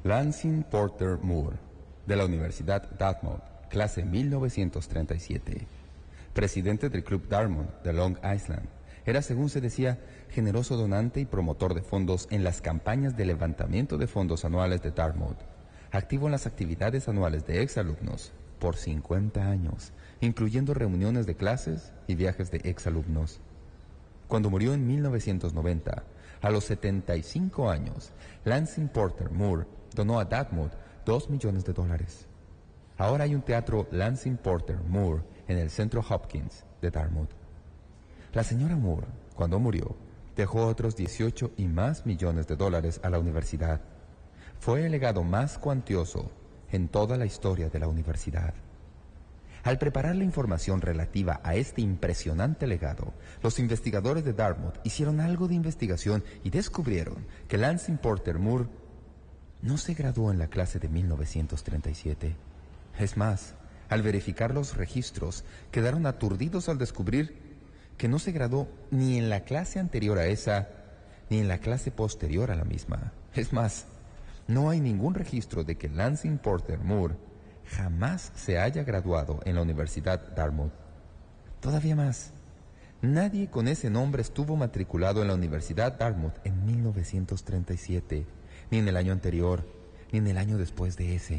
Lansing Porter Moore, de la Universidad Dartmouth, clase 1937. Presidente del Club Dartmouth de Long Island. Era, según se decía, generoso donante y promotor de fondos en las campañas de levantamiento de fondos anuales de Dartmouth. Activo en las actividades anuales de exalumnos por 50 años, incluyendo reuniones de clases y viajes de exalumnos. Cuando murió en 1990, a los 75 años, Lansing Porter Moore donó a Dartmouth $2 millones. Ahora hay un teatro Lansing Porter Moore en el Centro Hopkins de Dartmouth. La señora Moore, cuando murió, dejó otros 18 y más millones de dólares a la universidad. Fue el legado más cuantioso en toda la historia de la universidad. Al preparar la información relativa a este impresionante legado, los investigadores de Dartmouth hicieron algo de investigación y descubrieron que Lansing Porter Moore no se graduó en la clase de 1937. Es más, al verificar los registros, quedaron aturdidos al descubrir que no se graduó ni en la clase anterior a esa, ni en la clase posterior a la misma. Es más, no hay ningún registro de que Lansing Porter Moore jamás se haya graduado en la Universidad Dartmouth. Todavía más, nadie con ese nombre estuvo matriculado en la Universidad Dartmouth en 1937, ni en el año anterior, ni en el año después de ese.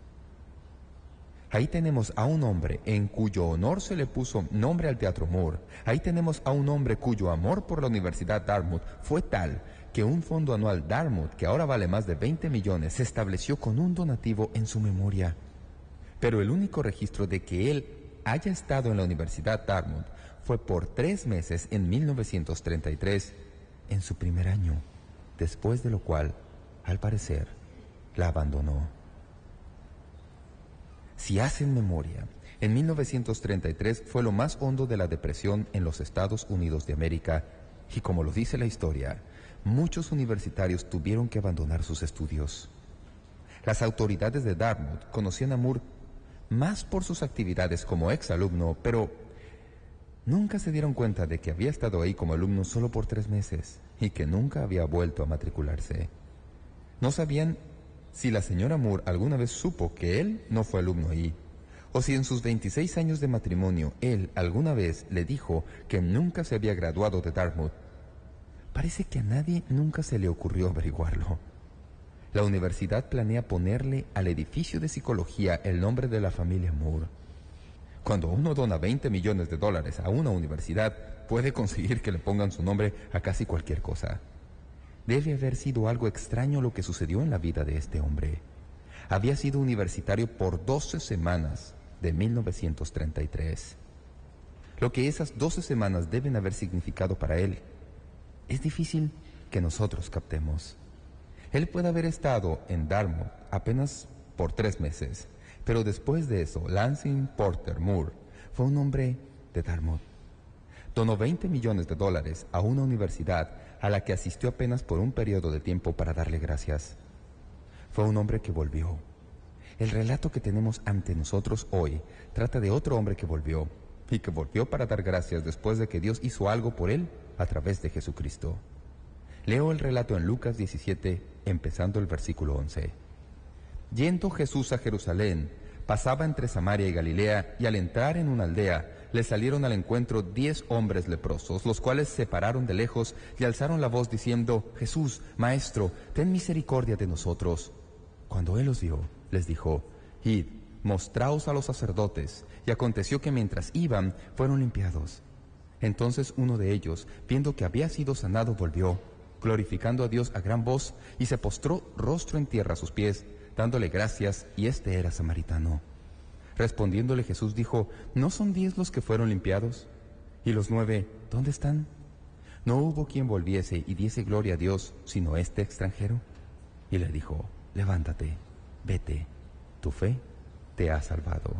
Ahí tenemos a un hombre en cuyo honor se le puso nombre al Teatro Moore. Ahí tenemos a un hombre cuyo amor por la Universidad Dartmouth fue tal que un fondo anual Dartmouth, que ahora vale más de 20 millones, se estableció con un donativo en su memoria. Pero el único registro de que él haya estado en la Universidad Dartmouth fue por 3 meses en 1933, en su primer año, después de lo cual, al parecer, la abandonó. Si hacen memoria, en 1933 fue lo más hondo de la depresión en los Estados Unidos de América y, como lo dice la historia, muchos universitarios tuvieron que abandonar sus estudios. Las autoridades de Dartmouth conocían a Moore más por sus actividades como exalumno, pero nunca se dieron cuenta de que había estado ahí como alumno solo por 3 meses y que nunca había vuelto a matricularse. No sabían si la señora Moore alguna vez supo que él no fue alumno ahí, o si en sus 26 años de matrimonio él alguna vez le dijo que nunca se había graduado de Dartmouth. Parece que a nadie nunca se le ocurrió averiguarlo. La universidad planea ponerle al edificio de psicología el nombre de la familia Moore. Cuando uno dona $20 millones a una universidad, puede conseguir que le pongan su nombre a casi cualquier cosa. Debe haber sido algo extraño lo que sucedió en la vida de este hombre. Había sido universitario por 12 semanas de 1933. Lo que esas 12 semanas deben haber significado para él es difícil que nosotros captemos. Él puede haber estado en Dartmouth apenas por 3 meses, pero después de eso, Lansing Porter Moore fue un hombre de Dartmouth. Donó $20 millones a una universidad a la que asistió apenas por un periodo de tiempo para darle gracias. Fue un hombre que volvió. El relato que tenemos ante nosotros hoy trata de otro hombre que volvió, y que volvió para dar gracias después de que Dios hizo algo por él a través de Jesucristo. Leo el relato en Lucas 17, empezando el versículo 11. Yendo Jesús a Jerusalén, pasaba entre Samaria y Galilea, y al entrar en una aldea, le salieron al encuentro 10 hombres leprosos, los cuales se pararon de lejos y alzaron la voz diciendo: Jesús, Maestro, ten misericordia de nosotros. Cuando él los vio, les dijo: Id, mostraos a los sacerdotes. Y aconteció que mientras iban, fueron limpiados. Entonces uno de ellos, viendo que había sido sanado, volvió, glorificando a Dios a gran voz, y se postró rostro en tierra a sus pies, dándole gracias, y este era samaritano. Respondiéndole Jesús dijo: ¿No son 10 los que fueron limpiados? ¿Y los 9, dónde están? No hubo quien volviese y diese gloria a Dios, sino este extranjero. Y le dijo: levántate, vete, tu fe te ha salvado.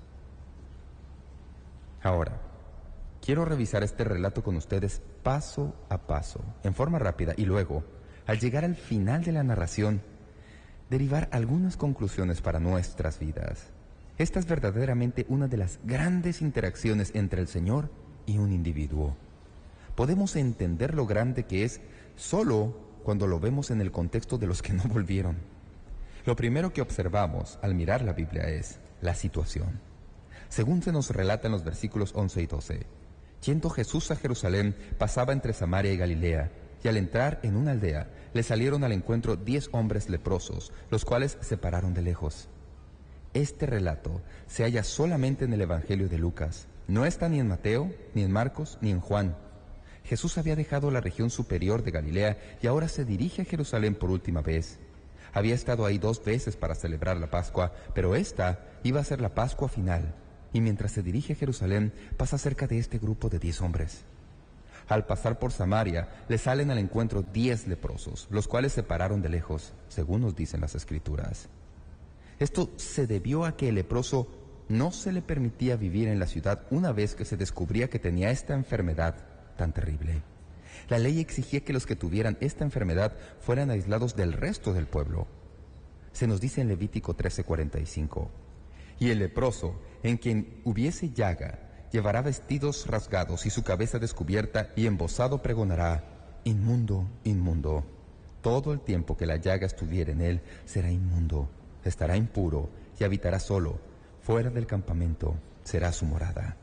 Ahora, quiero revisar este relato con ustedes paso a paso, en forma rápida, y luego, al llegar al final de la narración, derivar algunas conclusiones para nuestras vidas. Esta es verdaderamente una de las grandes interacciones entre el Señor y un individuo. Podemos entender lo grande que es solo cuando lo vemos en el contexto de los que no volvieron. Lo primero que observamos al mirar la Biblia es la situación. Según se nos relata en los versículos 11 y 12, yendo Jesús a Jerusalén, pasaba entre Samaria y Galilea, y al entrar en una aldea, le salieron al encuentro 10 hombres leprosos, los cuales se pararon de lejos. Este relato se halla solamente en el Evangelio de Lucas. No está ni en Mateo, ni en Marcos, ni en Juan. Jesús había dejado la región superior de Galilea y ahora se dirige a Jerusalén por última vez. Había estado ahí 2 veces para celebrar la Pascua, pero esta iba a ser la Pascua final. Y mientras se dirige a Jerusalén, pasa cerca de este grupo de 10 hombres. Al pasar por Samaria, le salen al encuentro 10 leprosos, los cuales se pararon de lejos, según nos dicen las Escrituras. Esto se debió a que el leproso no se le permitía vivir en la ciudad una vez que se descubría que tenía esta enfermedad tan terrible. La ley exigía que los que tuvieran esta enfermedad fueran aislados del resto del pueblo. Se nos dice en Levítico 13:45, y el leproso, en quien hubiese llaga, llevará vestidos rasgados y su cabeza descubierta, y embozado pregonará: inmundo, inmundo. Todo el tiempo que la llaga estuviera en él será inmundo, estará impuro y habitará solo, fuera del campamento será su morada.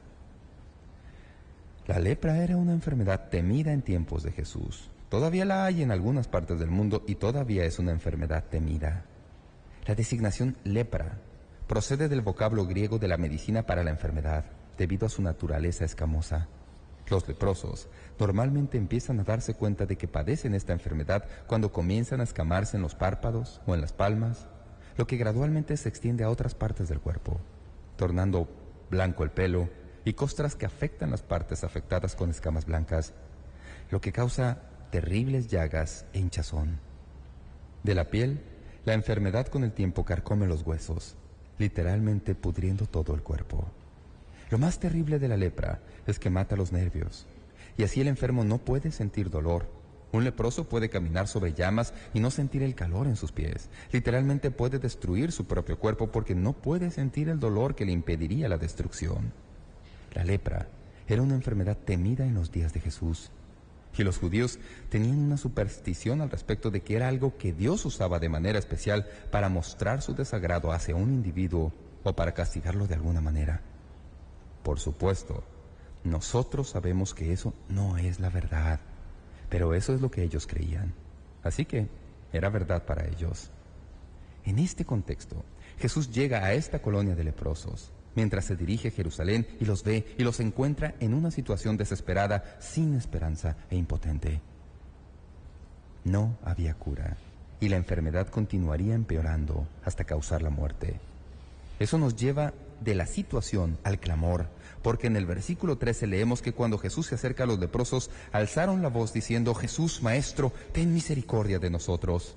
La lepra era una enfermedad temida en tiempos de Jesús. Todavía la hay en algunas partes del mundo y todavía es una enfermedad temida. La designación lepra procede del vocablo griego de la medicina para la enfermedad, debido a su naturaleza escamosa. Los leprosos normalmente empiezan a darse cuenta de que padecen esta enfermedad cuando comienzan a escamarse en los párpados o en las palmas, lo que gradualmente se extiende a otras partes del cuerpo, tornando blanco el pelo y costras que afectan las partes afectadas con escamas blancas, lo que causa terribles llagas e hinchazón. De la piel, la enfermedad con el tiempo carcome los huesos, literalmente pudriendo todo el cuerpo. Lo más terrible de la lepra es que mata los nervios, y así el enfermo no puede sentir dolor. Un leproso puede caminar sobre llamas y no sentir el calor en sus pies. Literalmente puede destruir su propio cuerpo porque no puede sentir el dolor que le impediría la destrucción. La lepra era una enfermedad temida en los días de Jesús, y los judíos tenían una superstición al respecto de que era algo que Dios usaba de manera especial para mostrar su desagrado hacia un individuo o para castigarlo de alguna manera. Por supuesto, nosotros sabemos que eso no es la verdad, pero eso es lo que ellos creían. Así que era verdad para ellos. En este contexto, Jesús llega a esta colonia de leprosos, mientras se dirige a Jerusalén y los ve y los encuentra en una situación desesperada, sin esperanza e impotente. No había cura, y la enfermedad continuaría empeorando hasta causar la muerte. Eso nos lleva de la situación al clamor, porque en el versículo 13 leemos que cuando Jesús se acerca a los leprosos, alzaron la voz diciendo: Jesús, Maestro, ten misericordia de nosotros.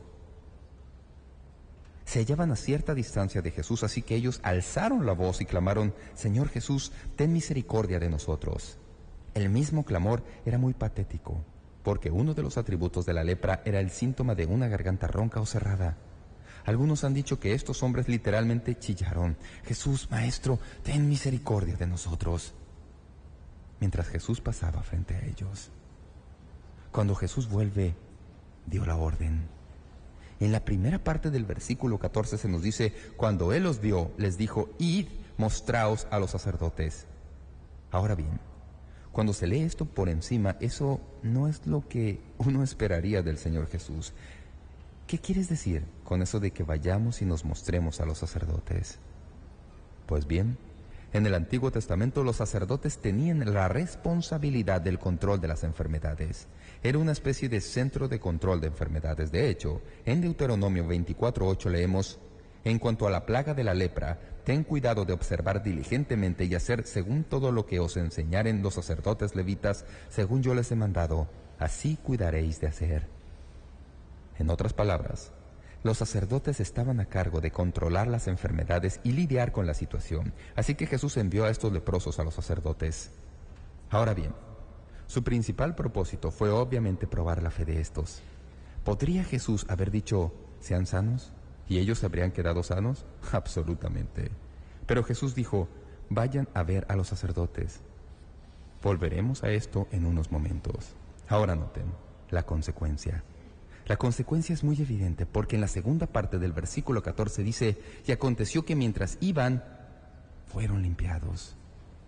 Se hallaban a cierta distancia de Jesús, así que ellos alzaron la voz y clamaron: Señor Jesús, ten misericordia de nosotros. El mismo clamor era muy patético, porque uno de los atributos de la lepra era el síntoma de una garganta ronca o cerrada. Algunos han dicho que estos hombres literalmente chillaron: Jesús, Maestro, ten misericordia de nosotros, mientras Jesús pasaba frente a ellos. Cuando Jesús vuelve, dio la orden. En la primera parte del versículo 14 se nos dice: cuando Él los vio, les dijo: id, mostraos a los sacerdotes. Ahora bien, cuando se lee esto por encima, eso no es lo que uno esperaría del Señor Jesús. ¿Qué quieres decir con eso de que vayamos y nos mostremos a los sacerdotes? Pues bien, en el Antiguo Testamento los sacerdotes tenían la responsabilidad del control de las enfermedades. Era una especie de centro de control de enfermedades. De hecho, en Deuteronomio 24:8 leemos: en cuanto a la plaga de la lepra, ten cuidado de observar diligentemente y hacer según todo lo que os enseñaren los sacerdotes levitas, según yo les he mandado, así cuidaréis de hacer. En otras palabras, los sacerdotes estaban a cargo de controlar las enfermedades y lidiar con la situación. Así que Jesús envió a estos leprosos a los sacerdotes. Ahora bien, su principal propósito fue obviamente probar la fe de estos. ¿Podría Jesús haber dicho: sean sanos? ¿Y ellos se habrían quedado sanos? Absolutamente. Pero Jesús dijo: vayan a ver a los sacerdotes. Volveremos a esto en unos momentos. Ahora noten la consecuencia. La consecuencia es muy evidente porque en la segunda parte del versículo 14 dice: y aconteció que mientras iban, fueron limpiados.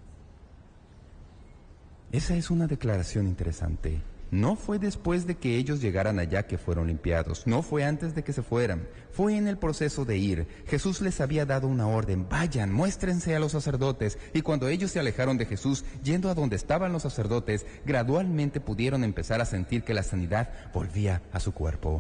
Esa es una declaración interesante. No fue después de que ellos llegaran allá que fueron limpiados, no fue antes de que se fueran, fue en el proceso de ir. Jesús les había dado una orden: vayan, muéstrense a los sacerdotes. Y cuando ellos se alejaron de Jesús, yendo a donde estaban los sacerdotes, gradualmente pudieron empezar a sentir que la sanidad volvía a su cuerpo.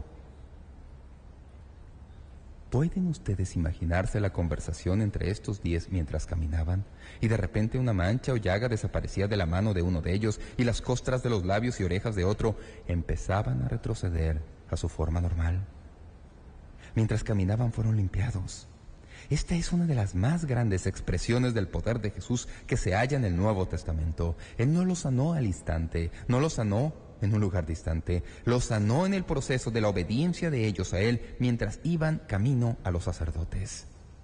¿Pueden ustedes imaginarse la conversación entre estos 10 mientras caminaban? Y de repente una mancha o llaga desaparecía de la mano de uno de ellos y las costras de los labios y orejas de otro empezaban a retroceder a su forma normal. Mientras caminaban fueron limpiados. Esta es una de las más grandes expresiones del poder de Jesús que se halla en el Nuevo Testamento. Él no los sanó al instante, no los sanó en un lugar distante, los sanó en el proceso de la obediencia de ellos a Él mientras iban camino a los sacerdotes.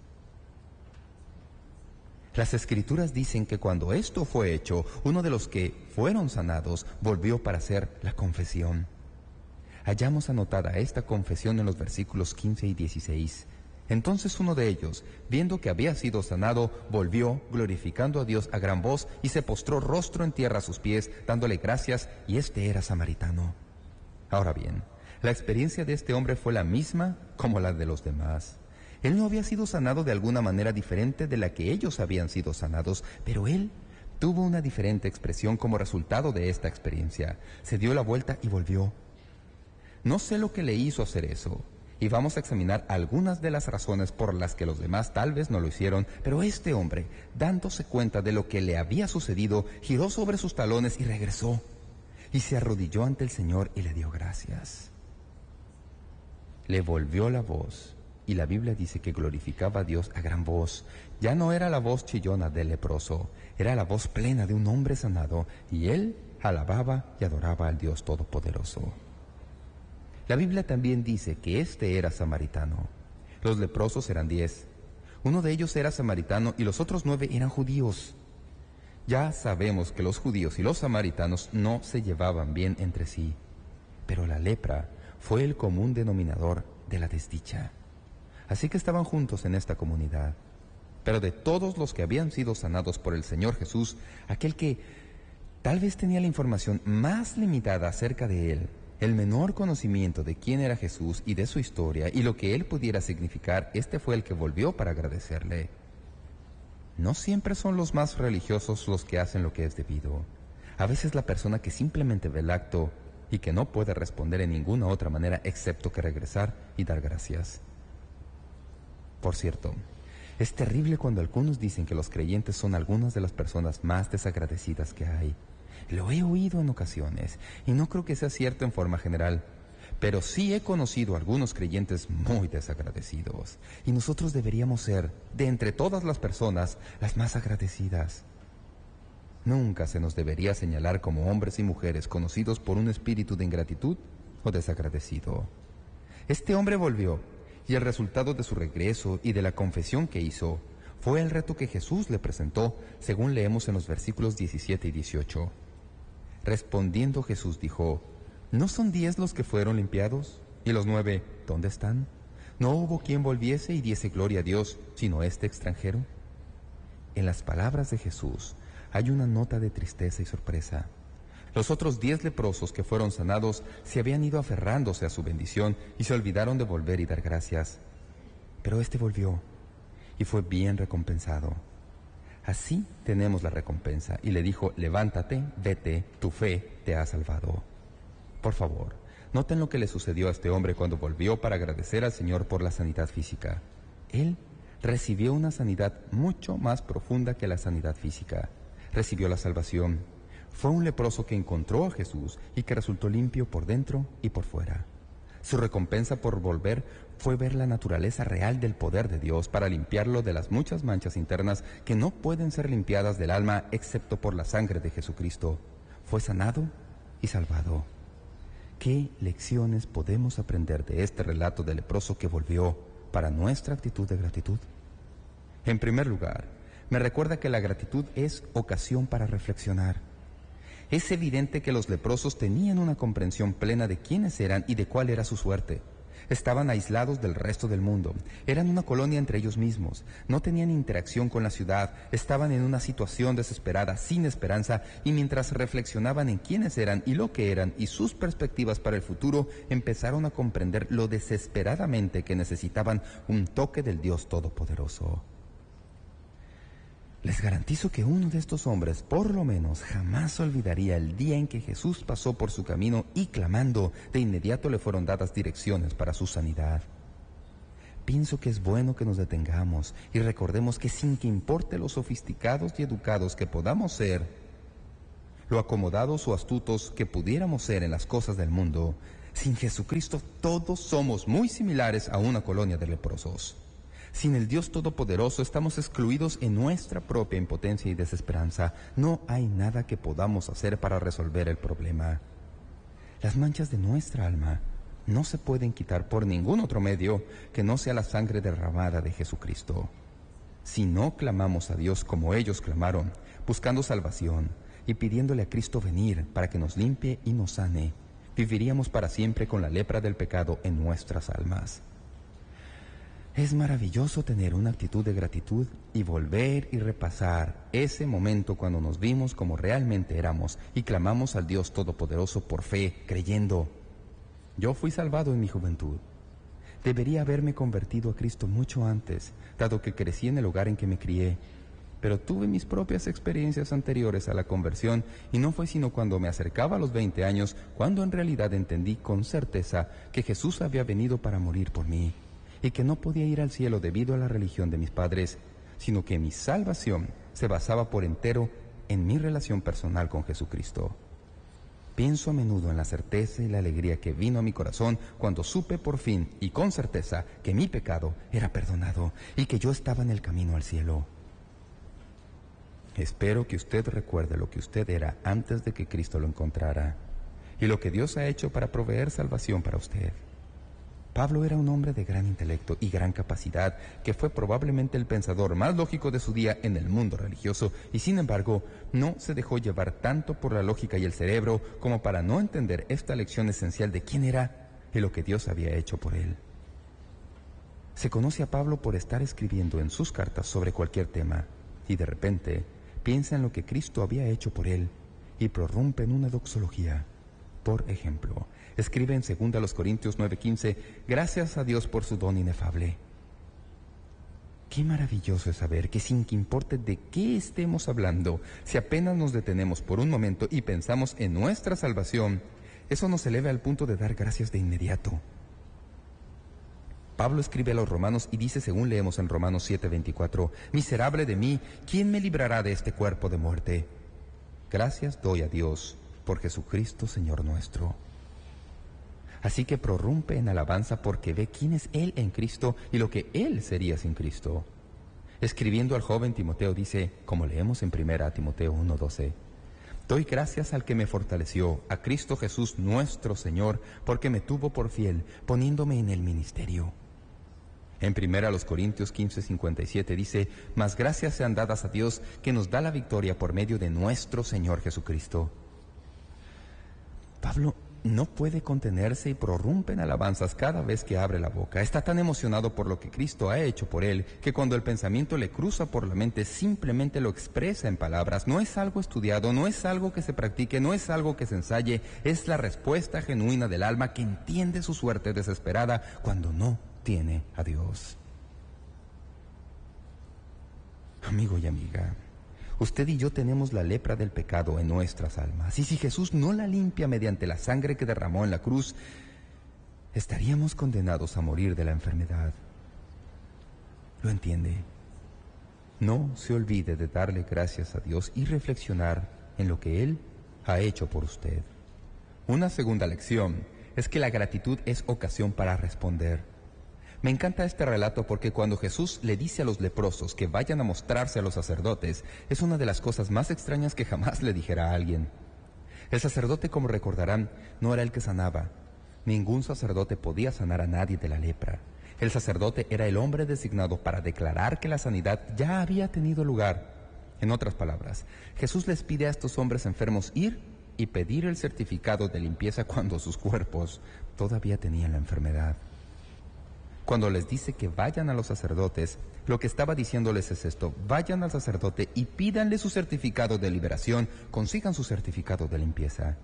Las Escrituras dicen que cuando esto fue hecho, uno de los que fueron sanados volvió para hacer la confesión. Hallamos anotada esta confesión en los versículos 15 y 16. Entonces uno de ellos, viendo que había sido sanado, volvió, glorificando a Dios a gran voz, y se postró rostro en tierra a sus pies, dándole gracias, y este era samaritano. Ahora bien, la experiencia de este hombre fue la misma como la de los demás. Él no había sido sanado de alguna manera diferente de la que ellos habían sido sanados, pero él tuvo una diferente expresión como resultado de esta experiencia. Se dio la vuelta y volvió. No sé lo que le hizo hacer eso, y vamos a examinar algunas de las razones por las que los demás tal vez no lo hicieron, pero este hombre, dándose cuenta de lo que le había sucedido, giró sobre sus talones y regresó, y se arrodilló ante el Señor y le dio gracias. Le volvió la voz, y la Biblia dice que glorificaba a Dios a gran voz. Ya no era la voz chillona del leproso, era la voz plena de un hombre sanado, y él alababa y adoraba al Dios Todopoderoso. La Biblia también dice que este era samaritano. Los leprosos eran 10. Uno de ellos era samaritano y los otros 9 eran judíos. Ya sabemos que los judíos y los samaritanos no se llevaban bien entre sí, pero la lepra fue el común denominador de la desdicha. Así que estaban juntos en esta comunidad. Pero de todos los que habían sido sanados por el Señor Jesús, aquel que tal vez tenía la información más limitada acerca de él, el menor conocimiento de quién era Jesús y de su historia y lo que él pudiera significar, este fue el que volvió para agradecerle. No siempre son los más religiosos los que hacen lo que es debido. A veces la persona que simplemente ve el acto y que no puede responder en ninguna otra manera excepto que regresar y dar gracias. Por cierto, es terrible cuando algunos dicen que los creyentes son algunas de las personas más desagradecidas que hay. Lo he oído en ocasiones, y no creo que sea cierto en forma general, pero sí he conocido a algunos creyentes muy desagradecidos, y nosotros deberíamos ser, de entre todas las personas, las más agradecidas. Nunca se nos debería señalar como hombres y mujeres conocidos por un espíritu de ingratitud o desagradecido. Este hombre volvió, y el resultado de su regreso y de la confesión que hizo fue el reto que Jesús le presentó, según leemos en los versículos 17 y 18. Respondiendo Jesús dijo: ¿no son 10 los que fueron limpiados? ¿Y los 9, dónde están? ¿No hubo quien volviese y diese gloria a Dios, sino este extranjero? En las palabras de Jesús hay una nota de tristeza y sorpresa. Los otros 10 leprosos que fueron sanados se habían ido aferrándose a su bendición y se olvidaron de volver y dar gracias. Pero este volvió y fue bien recompensado. Así tenemos la recompensa. Y le dijo: levántate, vete, tu fe te ha salvado. Por favor, noten lo que le sucedió a este hombre cuando volvió para agradecer al Señor por la sanidad física. Él recibió una sanidad mucho más profunda que la sanidad física. Recibió la salvación. Fue un leproso que encontró a Jesús y que resultó limpio por dentro y por fuera. Su recompensa por volver fue ver la naturaleza real del poder de Dios para limpiarlo de las muchas manchas internas que no pueden ser limpiadas del alma excepto por la sangre de Jesucristo. Fue sanado y salvado. ¿Qué lecciones podemos aprender de este relato del leproso que volvió para nuestra actitud de gratitud? En primer lugar, me recuerda que la gratitud es ocasión para reflexionar. Es evidente que los leprosos tenían una comprensión plena de quiénes eran y de cuál era su suerte. Estaban aislados del resto del mundo. Eran una colonia entre ellos mismos. No tenían interacción con la ciudad. Estaban en una situación desesperada, sin esperanza, y mientras reflexionaban en quiénes eran y lo que eran y sus perspectivas para el futuro, empezaron a comprender lo desesperadamente que necesitaban un toque del Dios Todopoderoso. Les garantizo que uno de estos hombres, por lo menos, jamás olvidaría el día en que Jesús pasó por su camino y clamando, de inmediato le fueron dadas direcciones para su sanidad. Pienso que es bueno que nos detengamos y recordemos que sin que importe lo sofisticados y educados que podamos ser, lo acomodados o astutos que pudiéramos ser en las cosas del mundo, sin Jesucristo todos somos muy similares a una colonia de leprosos. Sin el Dios Todopoderoso estamos excluidos en nuestra propia impotencia y desesperanza. No hay nada que podamos hacer para resolver el problema. Las manchas de nuestra alma no se pueden quitar por ningún otro medio que no sea la sangre derramada de Jesucristo. Si no clamamos a Dios como ellos clamaron, buscando salvación y pidiéndole a Cristo venir para que nos limpie y nos sane, viviríamos para siempre con la lepra del pecado en nuestras almas. Es maravilloso tener una actitud de gratitud y volver y repasar ese momento cuando nos vimos como realmente éramos y clamamos al Dios Todopoderoso por fe, creyendo: yo fui salvado en mi juventud. Debería haberme convertido a Cristo mucho antes, dado que crecí en el hogar en que me crié. Pero tuve mis propias experiencias anteriores a la conversión y no fue sino cuando me acercaba a los 20 años cuando en realidad entendí con certeza que Jesús había venido para morir por mí y que no podía ir al cielo debido a la religión de mis padres, sino que mi salvación se basaba por entero en mi relación personal con Jesucristo. Pienso a menudo en la certeza y la alegría que vino a mi corazón cuando supe por fin y con certeza que mi pecado era perdonado y que yo estaba en el camino al cielo. Espero que usted recuerde lo que usted era antes de que Cristo lo encontrara y lo que Dios ha hecho para proveer salvación para usted. Pablo era un hombre de gran intelecto y gran capacidad, que fue probablemente el pensador más lógico de su día en el mundo religioso, y sin embargo, no se dejó llevar tanto por la lógica y el cerebro como para no entender esta lección esencial de quién era y lo que Dios había hecho por él. Se conoce a Pablo por estar escribiendo en sus cartas sobre cualquier tema, y de repente piensa en lo que Cristo había hecho por él y prorrumpe en una doxología. Por ejemplo, escribe en 2 Corintios 9:15, gracias a Dios por su don inefable. Qué maravilloso es saber que sin que importe de qué estemos hablando, si apenas nos detenemos por un momento y pensamos en nuestra salvación, eso nos eleva al punto de dar gracias de inmediato. Pablo escribe a los romanos y dice, según leemos en Romanos 7:24, miserable de mí, ¿quién me librará de este cuerpo de muerte? Gracias doy a Dios por Jesucristo Señor nuestro. Así que prorrumpe en alabanza porque ve quién es Él en Cristo y lo que Él sería sin Cristo. Escribiendo al joven Timoteo dice, como leemos en 1 Timoteo 1:12, doy gracias al que me fortaleció, a Cristo Jesús nuestro Señor, porque me tuvo por fiel, poniéndome en el ministerio. En 1 Corintios 15:57 dice, mas gracias sean dadas a Dios que nos da la victoria por medio de nuestro Señor Jesucristo. Pablo no puede contenerse y prorrumpe en alabanzas cada vez que abre la boca. Está tan emocionado por lo que Cristo ha hecho por él, que cuando el pensamiento le cruza por la mente, simplemente lo expresa en palabras. No es algo estudiado, no es algo que se practique, no es algo que se ensaye, es la respuesta genuina del alma que entiende su suerte desesperada cuando no tiene a Dios. Amigo y amiga, usted y yo tenemos la lepra del pecado en nuestras almas, y si Jesús no la limpia mediante la sangre que derramó en la cruz, estaríamos condenados a morir de la enfermedad. ¿Lo entiende? No se olvide de darle gracias a Dios y reflexionar en lo que Él ha hecho por usted. Una segunda lección es que la gratitud es ocasión para responder. Me encanta este relato porque cuando Jesús le dice a los leprosos que vayan a mostrarse a los sacerdotes, es una de las cosas más extrañas que jamás le dijera a alguien. El sacerdote, como recordarán, no era el que sanaba. Ningún sacerdote podía sanar a nadie de la lepra. El sacerdote era el hombre designado para declarar que la sanidad ya había tenido lugar. En otras palabras, Jesús les pide a estos hombres enfermos ir y pedir el certificado de limpieza cuando sus cuerpos todavía tenían la enfermedad. Cuando les dice que vayan a los sacerdotes, lo que estaba diciéndoles es esto: vayan al sacerdote y pídanle su certificado de liberación, consigan su certificado de limpieza.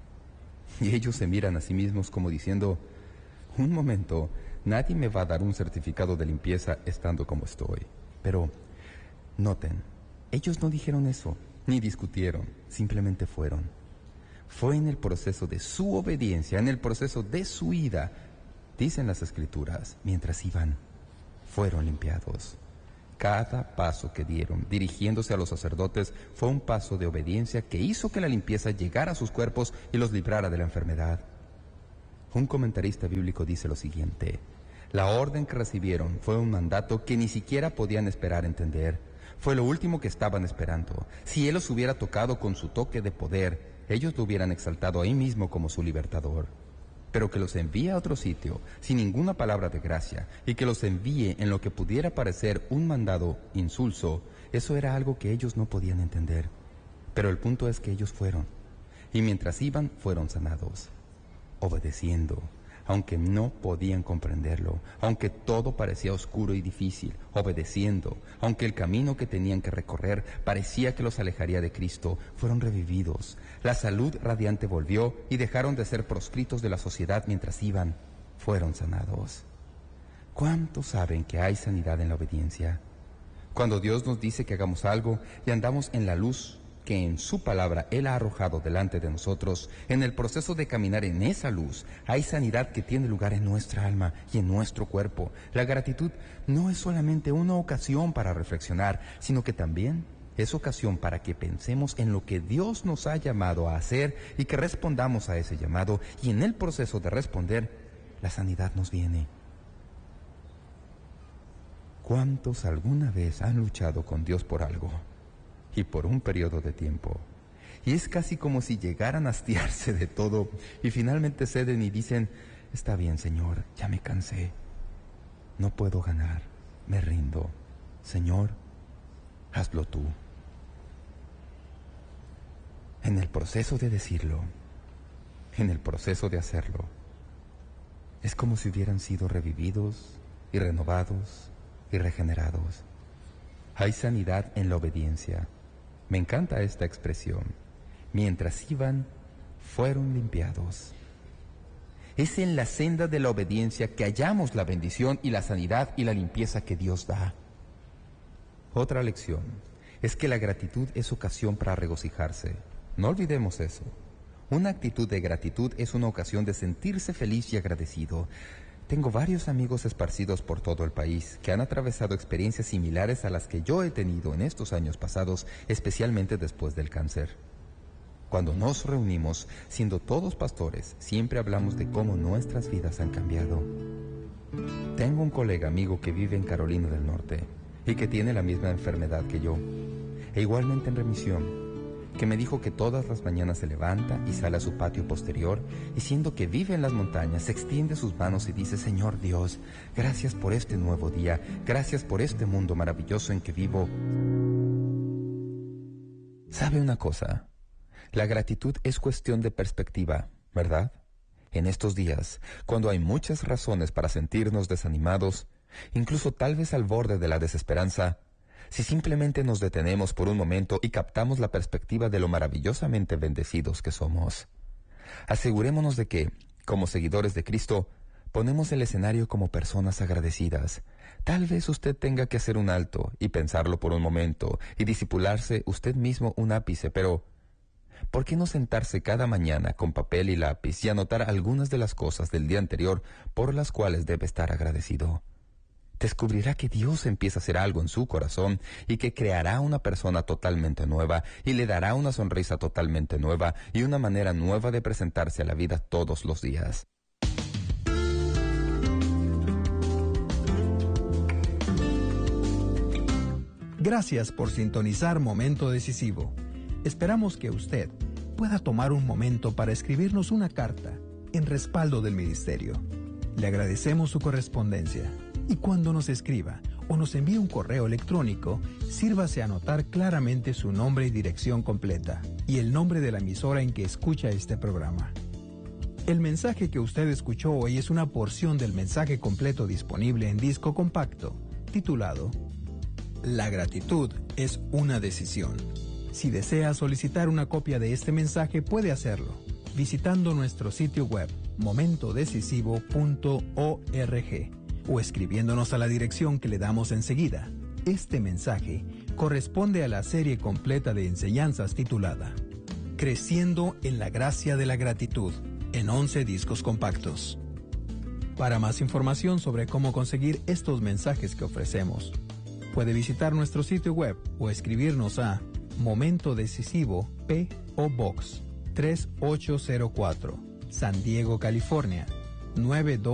Y ellos se miran a sí mismos como diciendo: un momento, nadie me va a dar un certificado de limpieza estando como estoy. Pero noten, ellos no dijeron eso, ni discutieron, simplemente fueron. Fue en el proceso de su obediencia, en el proceso de su ida, dicen las Escrituras, mientras iban, fueron limpiados. Cada paso que dieron, dirigiéndose a los sacerdotes, fue un paso de obediencia que hizo que la limpieza llegara a sus cuerpos y los librara de la enfermedad. Un comentarista bíblico dice lo siguiente: la orden que recibieron fue un mandato que ni siquiera podían esperar entender. Fue lo último que estaban esperando. Si Él los hubiera tocado con su toque de poder, ellos lo hubieran exaltado ahí mismo como su libertador. Pero que los envíe a otro sitio, sin ninguna palabra de gracia, y que los envíe en lo que pudiera parecer un mandado insulso, eso era algo que ellos no podían entender. Pero el punto es que ellos fueron, y mientras iban, fueron sanados, obedeciendo, aunque no podían comprenderlo, aunque todo parecía oscuro y difícil, obedeciendo, aunque el camino que tenían que recorrer parecía que los alejaría de Cristo, fueron revividos. La salud radiante volvió y dejaron de ser proscritos de la sociedad mientras iban, fueron sanados. ¿Cuántos saben que hay sanidad en la obediencia? Cuando Dios nos dice que hagamos algo y andamos en la luz que en su palabra Él ha arrojado delante de nosotros, en el proceso de caminar en esa luz, hay sanidad que tiene lugar en nuestra alma y en nuestro cuerpo. La gratitud no es solamente una ocasión para reflexionar, sino que también es ocasión para que pensemos en lo que Dios nos ha llamado a hacer y que respondamos a ese llamado, y en el proceso de responder, la sanidad nos viene. ¿Cuántos alguna vez han luchado con Dios por algo? Y por un periodo de tiempo. Y es casi como si llegaran a hastiarse de todo y finalmente ceden y dicen: está bien, Señor, ya me cansé. No puedo ganar, me rindo. Señor, hazlo tú. En el proceso de decirlo, en el proceso de hacerlo, es como si hubieran sido revividos y renovados y regenerados. Hay sanidad en la obediencia. Me encanta esta expresión: mientras iban, fueron limpiados. Es en la senda de la obediencia que hallamos la bendición y la sanidad y la limpieza que Dios da. Otra lección es que la gratitud es ocasión para regocijarse. No olvidemos eso. Una actitud de gratitud es una ocasión de sentirse feliz y agradecido. Tengo varios amigos esparcidos por todo el país que han atravesado experiencias similares a las que yo he tenido en estos años pasados, especialmente después del cáncer. Cuando nos reunimos, siendo todos pastores, siempre hablamos de cómo nuestras vidas han cambiado. Tengo un colega amigo que vive en Carolina del Norte y que tiene la misma enfermedad que yo, e igualmente en remisión, que me dijo que todas las mañanas se levanta y sale a su patio posterior y, siendo que vive en las montañas, se extiende sus manos y dice: Señor Dios, gracias por este nuevo día, gracias por este mundo maravilloso en que vivo. ¿Sabe una cosa? La gratitud es cuestión de perspectiva, ¿verdad? En estos días, cuando hay muchas razones para sentirnos desanimados, incluso tal vez al borde de la desesperanza, si simplemente nos detenemos por un momento y captamos la perspectiva de lo maravillosamente bendecidos que somos. Asegurémonos de que, como seguidores de Cristo, ponemos el escenario como personas agradecidas. Tal vez usted tenga que hacer un alto y pensarlo por un momento y disipularse usted mismo un ápice, pero ¿por qué no sentarse cada mañana con papel y lápiz y anotar algunas de las cosas del día anterior por las cuales debe estar agradecido? Descubrirá que Dios empieza a hacer algo en su corazón y que creará una persona totalmente nueva y le dará una sonrisa totalmente nueva y una manera nueva de presentarse a la vida todos los días. Gracias por sintonizar Momento Decisivo. Esperamos que usted pueda tomar un momento para escribirnos una carta en respaldo del ministerio. Le agradecemos su correspondencia. Y cuando nos escriba, o nos envíe un correo electrónico, sírvase a anotar claramente su nombre y dirección completa y el nombre de la emisora en que escucha este programa. El mensaje que usted escuchó hoy es una porción del mensaje completo disponible en disco compacto, titulado La gratitud es una decisión. Si desea solicitar una copia de este mensaje, puede hacerlo visitando nuestro sitio web momentodecisivo.org o escribiéndonos a la dirección que le damos enseguida. Este mensaje corresponde a la serie completa de enseñanzas titulada Creciendo en la Gracia de la Gratitud, en 11 discos compactos. Para más información sobre cómo conseguir estos mensajes que ofrecemos, puede visitar nuestro sitio web o escribirnos a Momento Decisivo P.O. Box 3804, San Diego, California 92